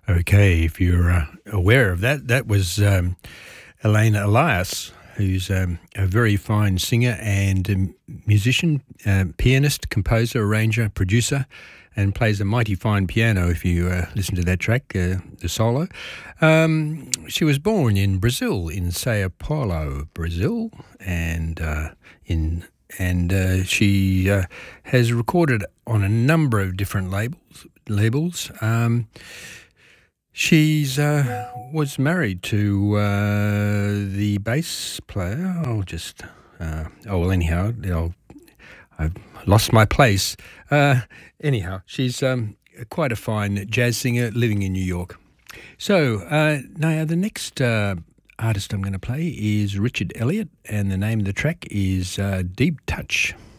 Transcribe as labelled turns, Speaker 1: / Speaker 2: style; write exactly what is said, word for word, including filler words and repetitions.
Speaker 1: Okay, if you're uh, aware of that, that was um, Elena Elias, who's um, a very fine singer and um, musician, uh, pianist, composer, arranger, producer, and plays a mighty fine piano if you uh, listen to that track, uh, the solo. Um, she was born in Brazil, in Sao Paulo, Brazil, and uh, in and uh, she uh, has recorded on a number of different labels. Labels. Um, She's uh, was married to uh, the bass player. I'll just uh, oh well. Anyhow, I'll, I've lost my place. Uh, anyhow, she's um, quite a fine jazz singer living in New York. So uh, now the next uh, artist I'm going to play is Richard Elliott, and the name of the track is uh, Deep Touch.